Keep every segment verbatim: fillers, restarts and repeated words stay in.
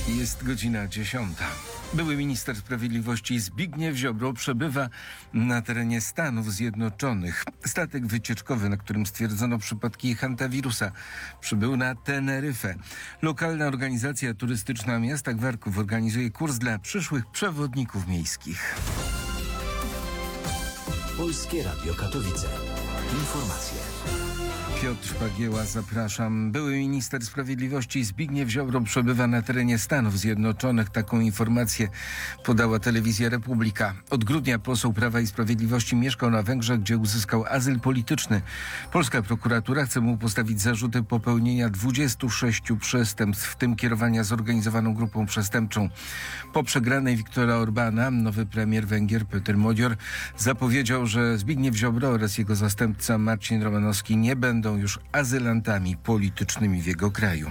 Jest godzina dziesiąta. Były minister sprawiedliwości Zbigniew Ziobro przebywa na terenie Stanów Zjednoczonych. Statek wycieczkowy, na którym stwierdzono przypadki hantawirusa, przybył na Teneryfę. Lokalna organizacja turystyczna miasta Gwarków organizuje kurs dla przyszłych przewodników miejskich. Polskie Radio Katowice. Informacje. Piotr Pagieła, zapraszam. Były minister sprawiedliwości Zbigniew Ziobro przebywa na terenie Stanów Zjednoczonych. Taką informację podała telewizja Republika. Od grudnia poseł Prawa i Sprawiedliwości mieszkał na Węgrzech, gdzie uzyskał azyl polityczny. Polska prokuratura chce mu postawić zarzuty popełnienia dwudziestu sześciu przestępstw, w tym kierowania zorganizowaną grupą przestępczą. Po przegranej Viktora Orbana nowy premier Węgier Péter Magyar zapowiedział, że Zbigniew Ziobro oraz jego zastępca Marcin Romanowski nie będą już azylantami politycznymi w jego kraju.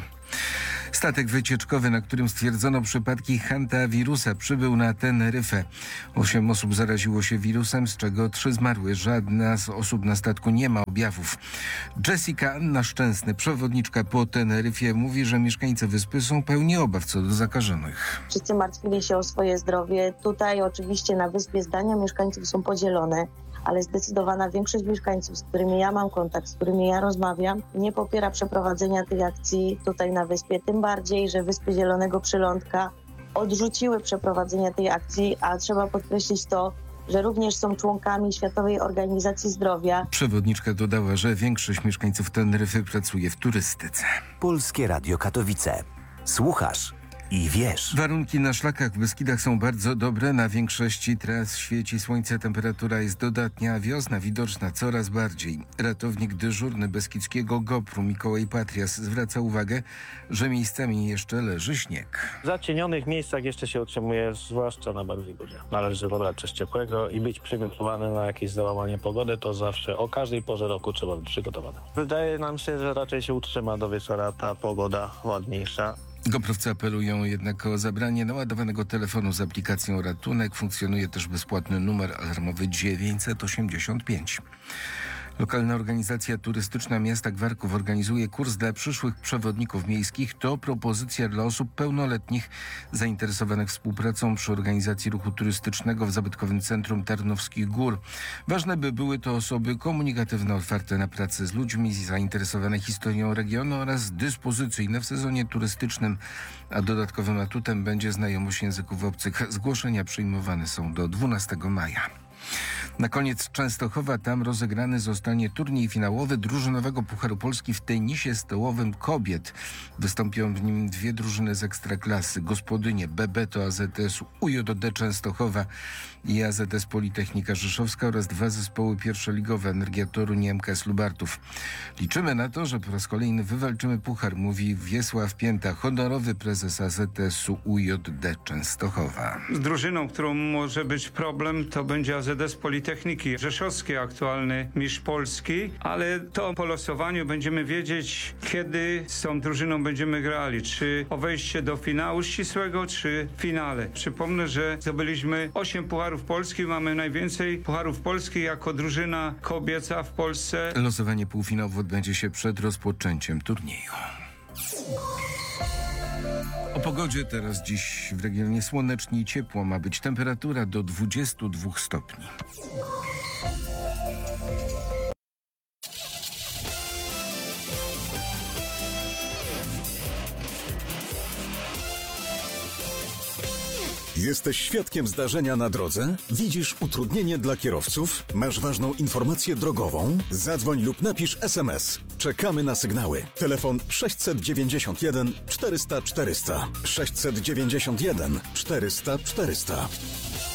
Statek wycieczkowy, na którym stwierdzono przypadki hantawirusa, przybył na Teneryfę. Osiem osób zaraziło się wirusem, z czego trzy zmarły. Żadna z osób na statku nie ma objawów. Jessica Anna Szczęsny, przewodniczka po Teneryfie, mówi, że mieszkańcy wyspy są pełni obaw co do zakażonych. Wszyscy martwili się o swoje zdrowie. Tutaj oczywiście na wyspie zdania mieszkańców są podzielone, ale zdecydowana większość mieszkańców, z którymi ja mam kontakt, z którymi ja rozmawiam, nie popiera przeprowadzenia tej akcji tutaj na wyspie. Tym bardziej, że Wyspy Zielonego Przylądka odrzuciły przeprowadzenie tej akcji, a trzeba podkreślić to, że również są członkami Światowej Organizacji Zdrowia. Przewodniczka dodała, że większość mieszkańców Teneryfy pracuje w turystyce. Polskie Radio Katowice. Słuchasz i wiesz. Warunki na szlakach w Beskidach są bardzo dobre. Na większości tras świeci słońce, temperatura jest dodatnia, a wiosna widoczna coraz bardziej. Ratownik dyżurny Beskidzkiego GOPR-u Mikołaj Patrias zwraca uwagę, że miejscami jeszcze leży śnieg. W zacienionych miejscach jeszcze się utrzymuje, zwłaszcza na Barskiej Górze. Należy wybrać coś ciepłego i być przygotowany na jakieś załamanie pogody. To zawsze o każdej porze roku trzeba być przygotowany. Wydaje nam się, że raczej się utrzyma do wieczora ta pogoda ładniejsza. Goprowcy apelują jednak o zabranie naładowanego telefonu z aplikacją Ratunek. Funkcjonuje też bezpłatny numer alarmowy dziewięćset osiemdziesiąt pięć. Lokalna organizacja turystyczna miasta Gwarków organizuje kurs dla przyszłych przewodników miejskich. To propozycja dla osób pełnoletnich zainteresowanych współpracą przy organizacji ruchu turystycznego w zabytkowym centrum Tarnowskich Gór. Ważne, by były to osoby komunikatywne, otwarte na pracę z ludźmi, zainteresowane historią regionu oraz dyspozycyjne w sezonie turystycznym. A dodatkowym atutem będzie znajomość języków obcych. Zgłoszenia przyjmowane są do dwunastego maja. Na koniec Częstochowa, tam rozegrany zostanie turniej finałowy drużynowego Pucharu Polski w tenisie stołowym kobiet. Wystąpią w nim dwie drużyny z Ekstraklasy. Gospodynie B B to A Z S U J D Częstochowa i A Z S Politechnika Rzeszowska oraz dwa zespoły pierwszoligowe Energia Toruń i M K S Lubartów. Liczymy na to, że po raz kolejny wywalczymy puchar, mówi Wiesław Pięta, honorowy prezes A Z S U J D Częstochowa. Z drużyną, którą może być problem, to będzie A Z S Politechniki Rzeszowskiej, aktualny mistrz Polski, ale to po losowaniu będziemy wiedzieć, kiedy z tą drużyną będziemy grali, czy o wejście do finału ścisłego, czy w finale. Przypomnę, że zdobyliśmy osiem Pucharów Polski, mamy najwięcej Pucharów Polski jako drużyna kobieca w Polsce. Losowanie półfinałów odbędzie się przed rozpoczęciem turnieju. O pogodzie teraz dziś w regionie słonecznie i ciepło. Ma być temperatura do dwudziestu dwóch stopni. Jesteś świadkiem zdarzenia na drodze? Widzisz utrudnienie dla kierowców? Masz ważną informację drogową? Zadzwoń lub napisz S M S. Czekamy na sygnały. Telefon sześćset dziewięćdziesiąt jeden czterysta czterysta. sześćset dziewięćdziesiąt jeden czterysta czterysta.